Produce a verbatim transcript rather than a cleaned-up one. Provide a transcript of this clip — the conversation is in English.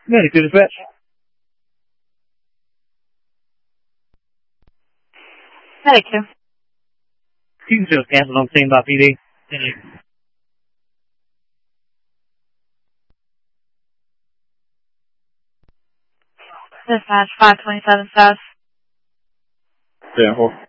Ready to dispatch. Thank you. You can still cancel on scene by P D. Thank you. Dispatch five twenty-seven South. ten four.